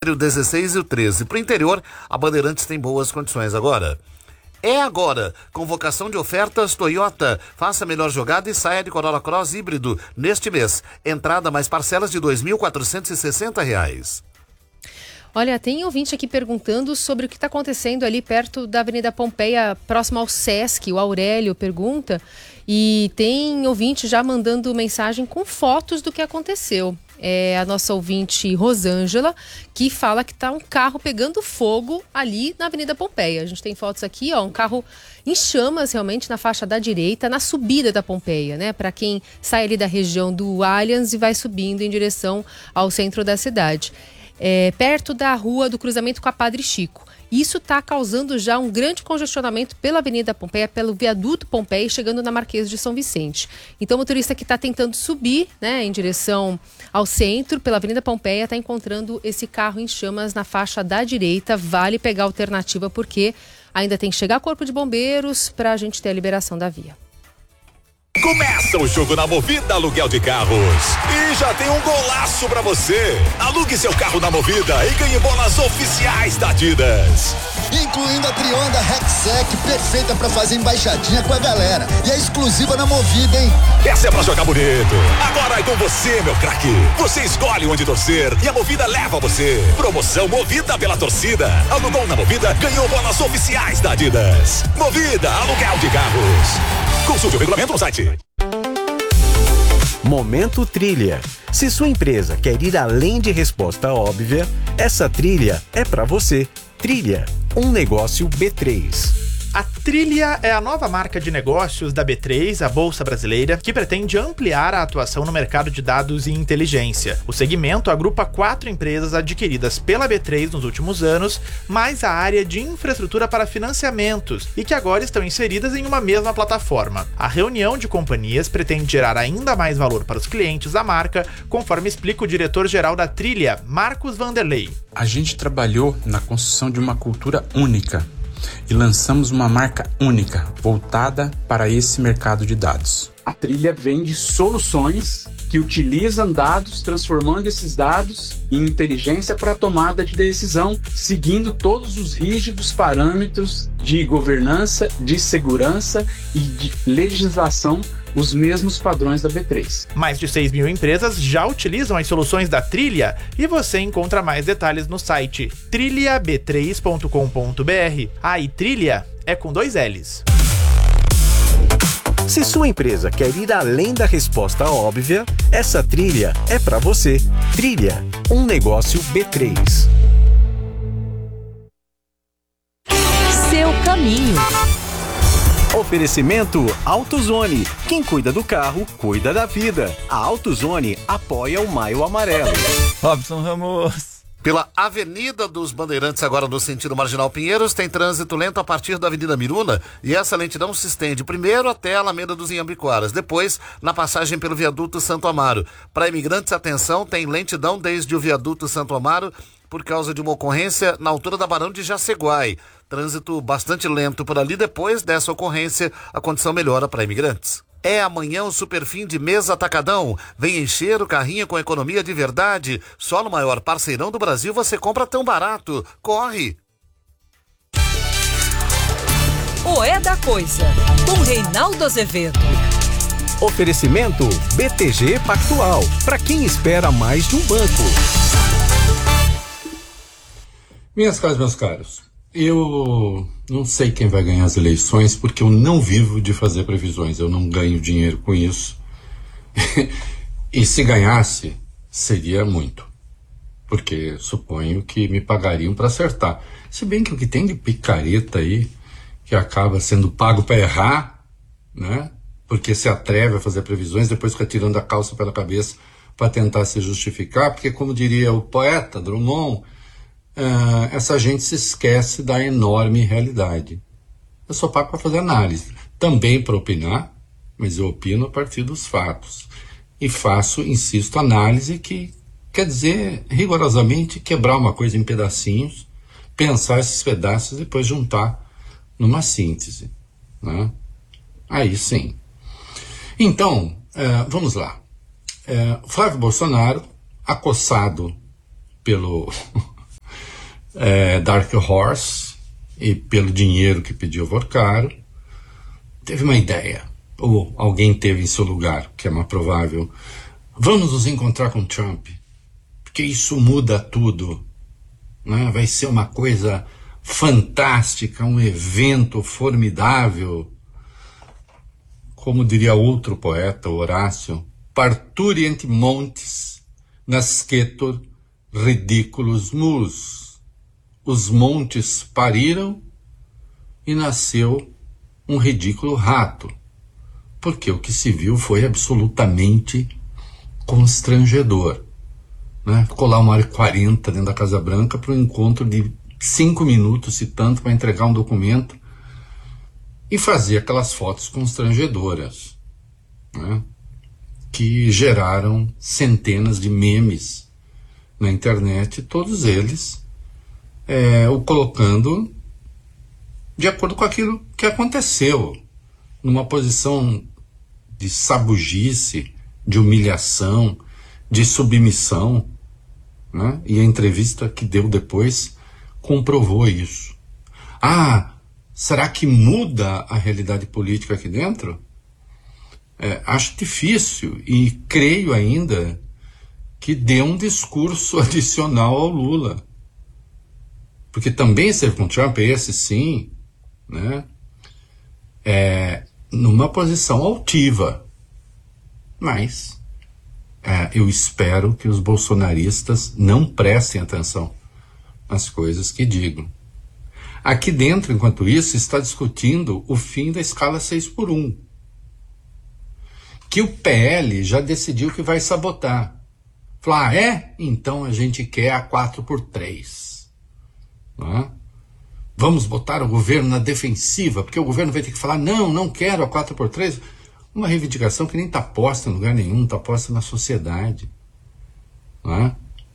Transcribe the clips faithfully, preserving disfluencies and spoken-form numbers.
entre o dezesseis e o treze. Para o interior, a Bandeirantes tem boas condições agora. É agora, convocação de ofertas Toyota. Faça a melhor jogada e saia de Corolla Cross híbrido neste mês. Entrada mais parcelas de dois mil quatrocentos e sessenta reais. Olha, tem ouvinte aqui perguntando sobre o que está acontecendo ali perto da Avenida Pompeia, próximo ao Sesc. O Aurélio pergunta, e tem ouvinte já mandando mensagem com fotos do que aconteceu. É a nossa ouvinte Rosângela, que fala que está um carro pegando fogo ali na Avenida Pompeia. A gente tem fotos aqui, ó, um carro em chamas realmente na faixa da direita, na subida da Pompeia, né? Para quem sai ali da região do Allianz e vai subindo em direção ao centro da cidade. É, perto da rua do cruzamento com a Padre Chico. Isso está causando já um grande congestionamento pela Avenida Pompeia, pelo viaduto Pompeia, chegando na Marquês de São Vicente. Então o motorista que está tentando subir, né, em direção ao centro, pela Avenida Pompeia, está encontrando esse carro em chamas na faixa da direita. Vale pegar a alternativa, porque ainda tem que chegar corpo de bombeiros para a gente ter a liberação da via. Começa o jogo na Movida Aluguel de Carros. E já tem um golaço pra você. Alugue seu carro na Movida e ganhe bolas oficiais da Adidas. Incluindo a Trionda Rexec, perfeita pra fazer embaixadinha com a galera. E é exclusiva na Movida, hein? Essa é pra jogar bonito. Agora é com você, meu craque. Você escolhe onde torcer e a Movida leva você. Promoção Movida pela torcida. Alugou na Movida, ganhou bolas oficiais da Adidas. Movida Aluguel de Carros. Consulte o regulamento no site. Momento Trilha. Se sua empresa quer ir além de resposta óbvia, essa trilha é para você. Trilha, um negócio B três. A Trilha é a nova marca de negócios da B três, a Bolsa Brasileira, que pretende ampliar a atuação no mercado de dados e inteligência. O segmento agrupa quatro empresas adquiridas pela B três nos últimos anos, mais a área de infraestrutura para financiamentos, e que agora estão inseridas em uma mesma plataforma. A reunião de companhias pretende gerar ainda mais valor para os clientes da marca, conforme explica o diretor-geral da Trilha, Marcos Vanderlei. A gente trabalhou na construção de uma cultura única e lançamos uma marca única, voltada para esse mercado de dados. A Trilha vende soluções que utilizam dados, transformando esses dados em inteligência para a tomada de decisão, seguindo todos os rígidos parâmetros de governança, de segurança e de legislação, os mesmos padrões da B três. Mais de seis mil empresas já utilizam as soluções da Trilha e você encontra mais detalhes no site trilha b três ponto com ponto b r. A Trilha é com dois L's. Se sua empresa quer ir além da resposta óbvia, essa trilha é para você. Trilha, um negócio B três. Seu caminho. Oferecimento AutoZone. Quem cuida do carro, cuida da vida. A AutoZone apoia o Maio Amarelo. Robson Ramos. Pela Avenida dos Bandeirantes, agora no sentido Marginal Pinheiros, tem trânsito lento a partir da Avenida Miruna, e essa lentidão se estende primeiro até a Alameda dos Inhambiquaras, depois na passagem pelo viaduto Santo Amaro. Para imigrantes, atenção, tem lentidão desde o viaduto Santo Amaro por causa de uma ocorrência na altura da Barão de Jaceguai. Trânsito bastante lento por ali. Depois dessa ocorrência, a condição melhora para imigrantes. É amanhã o Superfim de Mês Atacadão. Vem encher o carrinho com economia de verdade. Só no maior parceirão do Brasil você compra tão barato. Corre! O É da Coisa, com Reinaldo Azevedo. Oferecimento B T G Pactual. Para quem espera mais de um banco. Minhas caras, meus caros, eu não sei quem vai ganhar as eleições porque eu não vivo de fazer previsões, eu não ganho dinheiro com isso. E se ganhasse, seria muito, porque suponho que me pagariam para acertar. Se bem que o que tem de picareta aí, que acaba sendo pago para errar, né? Porque se atreve a fazer previsões, depois fica tirando a calça pela cabeça para tentar se justificar, porque como diria o poeta Drummond, Uh, essa gente se esquece da enorme realidade. Eu sou pago para fazer análise, também para opinar, mas eu opino a partir dos fatos. E faço, insisto, análise que quer dizer, rigorosamente, quebrar uma coisa em pedacinhos, pensar esses pedaços e depois juntar numa síntese, né? Aí sim. Então, uh, vamos lá. Uh, Flávio Bolsonaro, acossado pelo... é, Dark Horse, e pelo dinheiro que pediu Vorcaro, teve uma ideia, ou alguém teve em seu lugar, que é mais provável. Vamos nos encontrar com Trump, porque isso muda tudo, né? Vai ser uma coisa fantástica, um evento formidável. Como diria outro poeta, Horácio, parturient montes, nascetur ridiculus mus. Os montes pariram e nasceu um ridículo rato, porque o que se viu foi absolutamente constrangedor, né? Ficou lá uma hora e quarenta dentro da Casa Branca para um encontro de cinco minutos, se tanto, para entregar um documento e fazer aquelas fotos constrangedoras, né? Que geraram centenas de memes na internet, todos eles é, o colocando de acordo com aquilo que aconteceu, numa posição de sabugice, de humilhação, de submissão, né? E a entrevista que deu depois comprovou isso. Ah, será que muda a realidade política aqui dentro? É, acho difícil e creio ainda que dê um discurso adicional ao Lula. Porque também esteve com Trump, esse sim, né? É, numa posição altiva. Mas é, eu espero que os bolsonaristas não prestem atenção nas coisas que digam. Aqui dentro, enquanto isso, está discutindo o fim da escala seis por um. Que o P L já decidiu que vai sabotar. Falar, ah, é? Então a gente quer a quatro por três. Não é? Vamos botar o governo na defensiva, porque o governo vai ter que falar, não, não quero a quatro por três. Uma reivindicação que nem está posta em lugar nenhum, está posta na sociedade. Não é?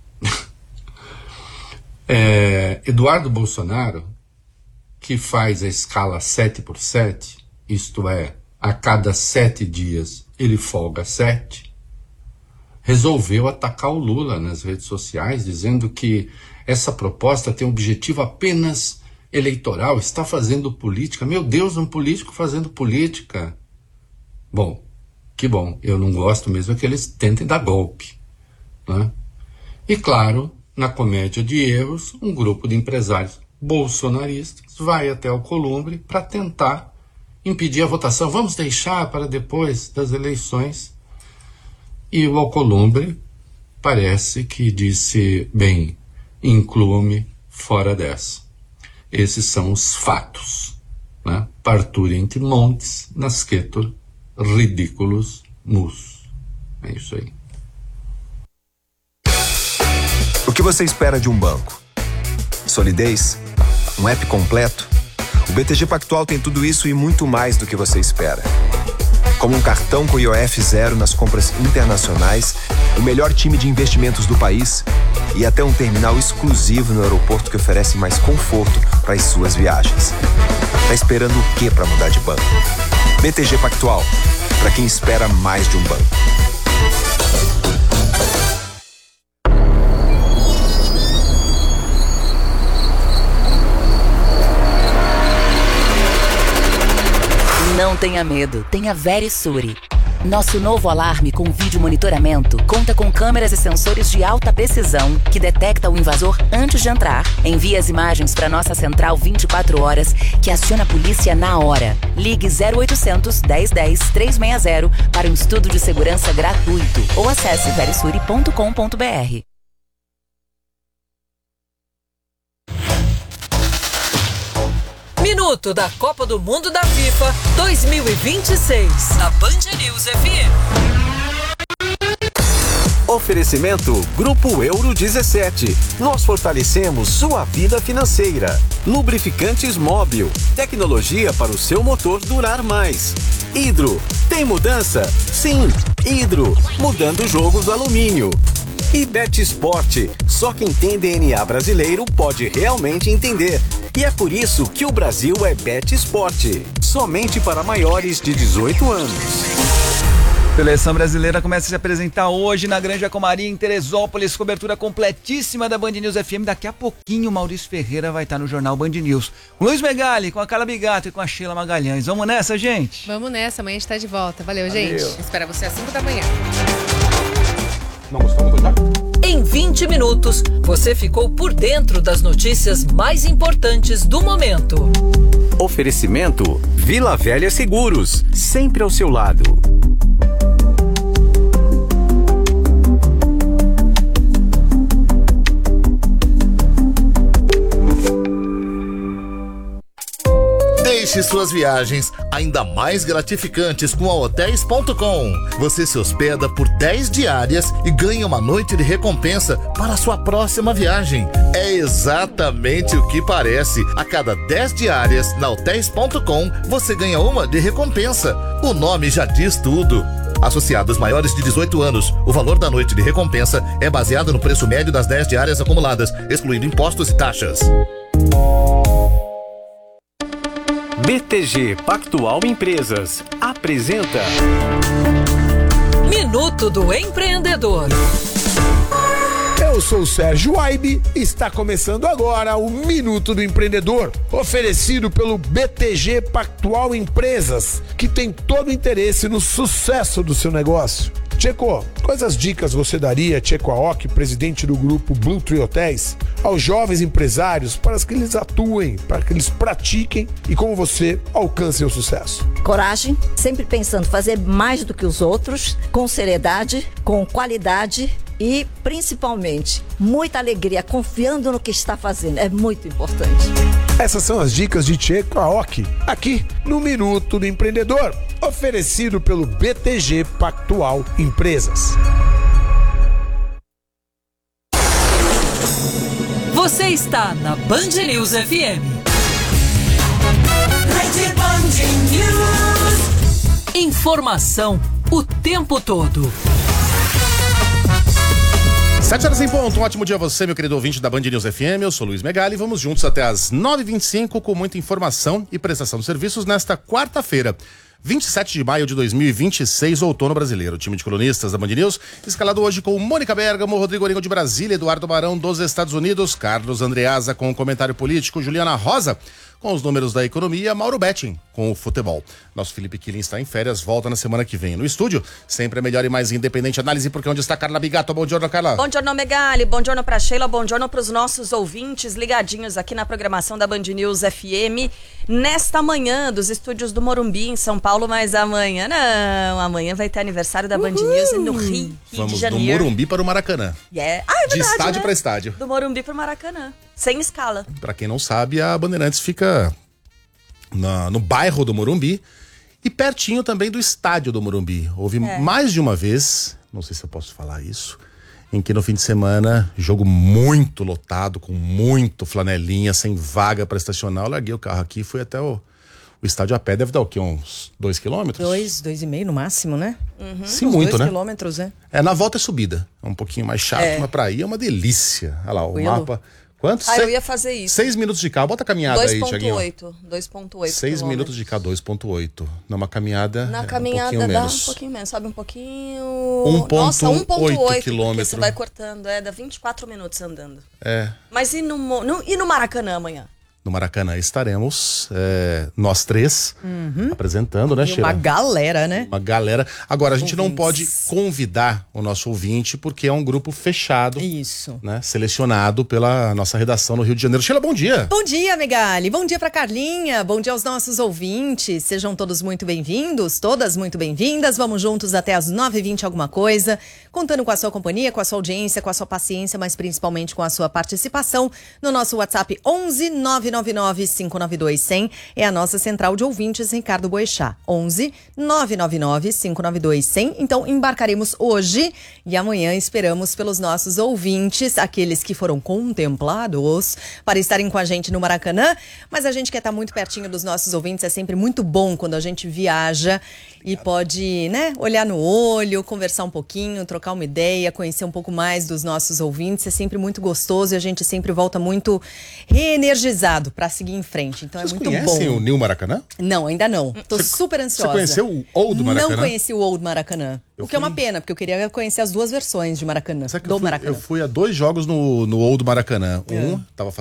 É, Eduardo Bolsonaro, que faz a escala sete por sete, isto é, a cada sete dias ele folga sete, resolveu atacar o Lula nas redes sociais, dizendo que essa proposta tem um objetivo apenas eleitoral, está fazendo política. Meu Deus, um político fazendo política. Bom, que bom, eu não gosto mesmo que eles tentem dar golpe, né? E claro, na comédia de erros, um grupo de empresários bolsonaristas vai até Alcolumbre para tentar impedir a votação. Vamos deixar para depois das eleições. E o Alcolumbre parece que disse, bem, inclua-me fora dessa. Esses são os fatos, né? Parturient montes, nascetur ridiculus mus. É isso aí. O que você espera de um banco? Solidez? Um app completo? O B T G Pactual tem tudo isso e muito mais do que você espera. Como um cartão com I O F zero nas compras internacionais, o melhor time de investimentos do país e até um terminal exclusivo no aeroporto que oferece mais conforto para as suas viagens. Tá esperando o quê para mudar de banco? B T G Pactual, para quem espera mais de um banco. Não tenha medo, tenha Verisure. Nosso novo alarme com vídeo monitoramento conta com câmeras e sensores de alta precisão que detecta o invasor antes de entrar, envia as imagens para nossa central vinte e quatro horas, que aciona a polícia na hora. Ligue zero oitocentos, dez dez, trezentos e sessenta para um estudo de segurança gratuito ou acesse verisure ponto com ponto br. Minuto da Copa do Mundo da FIFA dois mil e vinte e seis, na Band News F M. Oferecimento Grupo Euro dezessete. Nós fortalecemos sua vida financeira. Lubrificantes Móbil. Tecnologia para o seu motor durar mais. Hidro. Tem mudança? Sim. Hidro. Mudando o jogo do alumínio. E Betsport. Só quem tem D N A brasileiro pode realmente entender. E é por isso que o Brasil é Betsport. Somente para maiores de dezoito anos. Seleção brasileira começa a se apresentar hoje na Granja Comari, em Teresópolis, cobertura completíssima da Band News F M. Daqui a pouquinho o Maurício Ferreira vai estar no Jornal Band News. Com o Luiz Megali, com a Carla Bigato e com a Sheila Magalhães. Vamos nessa, gente? Vamos nessa, amanhã a gente tá de volta. Valeu, Valeu. gente. Espera você às cinco da manhã. Não gostou? Não gostou? Em vinte minutos, você ficou por dentro das notícias mais importantes do momento. Oferecimento Vila Velha Seguros, sempre ao seu lado. Deixe suas viagens ainda mais gratificantes com a hotéis ponto com. Você se hospeda por dez diárias e ganha uma noite de recompensa para a sua próxima viagem. É exatamente o que parece. A cada dez diárias na hotéis ponto com, você ganha uma de recompensa. O nome já diz tudo. Associados maiores de dezoito anos, o valor da noite de recompensa é baseado no preço médio das dez diárias acumuladas, excluindo impostos e taxas. B T G Pactual Empresas apresenta Minuto do Empreendedor. Eu sou o Sérgio Aibe e está começando agora o Minuto do Empreendedor, oferecido pelo B T G Pactual Empresas, que tem todo o interesse no sucesso do seu negócio. Tcheco, quais as dicas você daria, Tcheco Aoki, presidente do grupo Blue Tree Hotéis, aos jovens empresários para que eles atuem, para que eles pratiquem e, como você, alcancem o sucesso? Coragem, sempre pensando fazer mais do que os outros, com seriedade, com qualidade e, principalmente, muita alegria, confiando no que está fazendo. É muito importante. Essas são as dicas de Tcheco Aoki, aqui no Minuto do Empreendedor, oferecido pelo B T G Pactual Empresas. Você está na Band News F M. Rede Band News. Informação o tempo todo. Sete horas em ponto, um ótimo dia a você, meu querido ouvinte da Band News F M. Eu sou Luiz Megali, vamos juntos até as nove e vinte e cinco com muita informação e prestação de serviços nesta quarta-feira, vinte e sete de maio de dois mil e vinte e seis, outono brasileiro. O time de colunistas da Band News, escalado hoje com Mônica Bergamo, Rodrigo Orengo de Brasília, Eduardo Barão dos Estados Unidos, Carlos Andreasa com o comentário político, Juliana Rosa com os números da economia, Mauro Betting com o futebol. Nosso Felipe Quilin está em férias, volta na semana que vem. No estúdio, sempre a melhor e mais independente análise, porque onde está Carla Bigato? Bom dia, Carla. Bom dia, Megali. Bom dia para Sheila. Bom dia para os nossos ouvintes ligadinhos aqui na programação da Band News F M. Nesta manhã, dos estúdios do Morumbi, em São Paulo, mas amanhã não. Amanhã vai ter aniversário da Band News no Rio, Rio Vamos de Janeiro. do Morumbi para o Maracanã. Yeah. Ah, é verdade, de estádio né? para estádio. Do Morumbi para o Maracanã. Sem escala. Para quem não sabe, a Bandeirantes fica na, no bairro do Morumbi e pertinho também do estádio do Morumbi. Houve é. mais de uma vez, não sei se eu posso falar isso, em que no fim de semana, jogo muito lotado, com muito flanelinha, sem vaga para estacionar, eu larguei o carro aqui e fui até o, o estádio a pé. Deve dar o quê? Uns dois quilômetros? Dois, dois e meio no máximo, né? Uhum. Sim, muito, dois né? quilômetros, é. É, na volta é subida. É um pouquinho mais chato, é. mas pra ir é uma delícia. Olha lá, o Willow. mapa. Quantos? Ah, Se... eu ia fazer isso. Seis minutos de carro. Bota a caminhada aí, Thiaguinho. dois ponto oito. Seis minutos de cá, dois ponto oito. Numa caminhada. Na é caminhada um dá menos. um pouquinho menos. Sobe um pouquinho. um ponto oito quilômetros. Você vai cortando. É, dá vinte e quatro minutos andando. É. Mas e no, no, e no Maracanã amanhã? No Maracanã estaremos, é, nós três, uhum. apresentando, né, e Sheila? Uma galera, né? Uma galera. Agora, a gente Ouvintes. não pode convidar o nosso ouvinte, porque é um grupo fechado. Isso. Né, selecionado pela nossa redação no Rio de Janeiro. Sheila, bom dia. Bom dia, Megali. Bom dia pra Carlinha. Bom dia aos nossos ouvintes. Sejam todos muito bem-vindos, todas muito bem-vindas. Vamos juntos até as nove e vinte alguma coisa, contando com a sua companhia, com a sua audiência, com a sua paciência, mas principalmente com a sua participação no nosso WhatsApp onze nove nove nove cinco nove dois cem. É a nossa central de ouvintes, Ricardo Boechat. onze nove nove nove cinco nove dois cem. Então, embarcaremos hoje e amanhã esperamos pelos nossos ouvintes, aqueles que foram contemplados, para estarem com a gente no Maracanã. Mas a gente quer estar muito pertinho dos nossos ouvintes. É sempre muito bom quando a gente viaja e pode, né, olhar no olho, conversar um pouquinho, trocar uma ideia, conhecer um pouco mais dos nossos ouvintes. É sempre muito gostoso e a gente sempre volta muito reenergizado animado pra seguir em frente. Então Vocês é muito conhecem bom. o New Maracanã? Não, ainda não. Tô Você- super ansiosa. Você conheceu o Old Maracanã? Não conheci o Old Maracanã. Eu o que é uma fui- pena, porque eu queria conhecer as duas versões de Maracanã. Sabe que Do eu, fui, Maracanã. eu fui a dois jogos no, no Old Maracanã. Um, É. tava